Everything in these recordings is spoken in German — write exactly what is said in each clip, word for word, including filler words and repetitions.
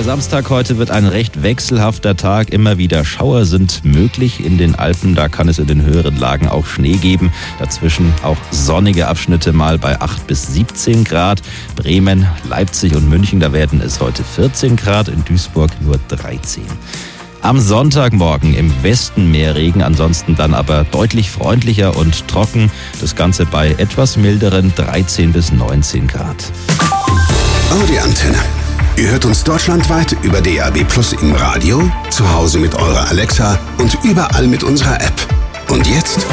Der Samstag heute wird ein recht wechselhafter Tag. Immer wieder Schauer sind möglich in den Alpen. Da kann es in den höheren Lagen auch Schnee geben. Dazwischen auch sonnige Abschnitte mal bei acht bis siebzehn Grad. Bremen, Leipzig und München, da werden es heute vierzehn Grad. In Duisburg nur dreizehn. Am Sonntagmorgen im Westen mehr Regen, ansonsten dann aber deutlich freundlicher und trocken. Das Ganze bei etwas milderen dreizehn bis neunzehn Grad. Audi Antenne. Ihr hört uns deutschlandweit über D A B Plus im Radio, zu Hause mit eurer Alexa und überall mit unserer App. Und jetzt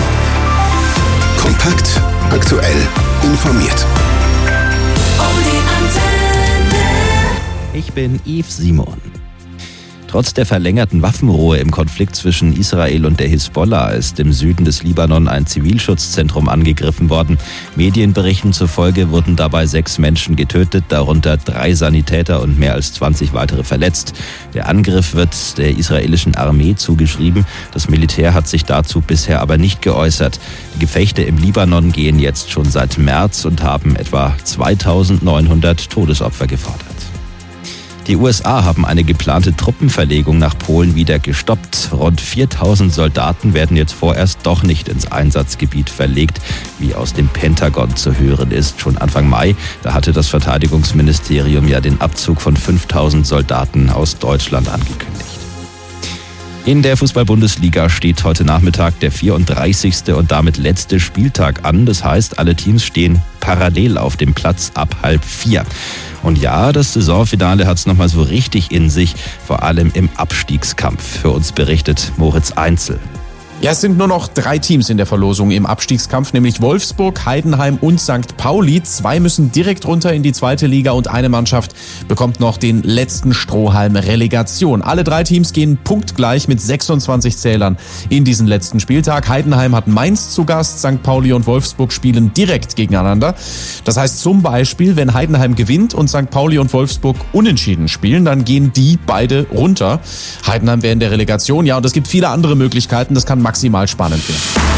kompakt, aktuell, informiert. Audi Antenne. Ich bin Yves Simon. Trotz der verlängerten Waffenruhe im Konflikt zwischen Israel und der Hisbollah ist im Süden des Libanon ein Zivilschutzzentrum angegriffen worden. Medienberichten zufolge wurden dabei sechs Menschen getötet, darunter drei Sanitäter und mehr als zwanzig weitere verletzt. Der Angriff wird der israelischen Armee zugeschrieben. Das Militär hat sich dazu bisher aber nicht geäußert. Die Gefechte im Libanon gehen jetzt schon seit März und haben etwa zweitausendneunhundert Todesopfer gefordert. Die U S A haben eine geplante Truppenverlegung nach Polen wieder gestoppt. Rund viertausend Soldaten werden jetzt vorerst doch nicht ins Einsatzgebiet verlegt, wie aus dem Pentagon zu hören ist. Schon Anfang Mai, da hatte das Verteidigungsministerium ja den Abzug von fünftausend Soldaten aus Deutschland angekündigt. In der Fußball-Bundesliga steht heute Nachmittag der vierunddreißigste und damit letzte Spieltag an. Das heißt, alle Teams stehen parallel auf dem Platz ab halb vier. Und ja, das Saisonfinale hat es nochmal so richtig in sich, vor allem im Abstiegskampf. Für uns berichtet Moritz Einzel. Ja, es sind nur noch drei Teams in der Verlosung im Abstiegskampf, nämlich Wolfsburg, Heidenheim und Sankt Pauli. Zwei müssen direkt runter in die zweite Liga und eine Mannschaft bekommt noch den letzten Strohhalm Relegation. Alle drei Teams gehen punktgleich mit sechsundzwanzig Zählern in diesen letzten Spieltag. Heidenheim hat Mainz zu Gast, Sankt Pauli und Wolfsburg spielen direkt gegeneinander. Das heißt zum Beispiel, wenn Heidenheim gewinnt und Sankt Pauli und Wolfsburg unentschieden spielen, dann gehen die beide runter. Heidenheim wäre in der Relegation, ja, und es gibt viele andere Möglichkeiten, das kann maximal spannend werden.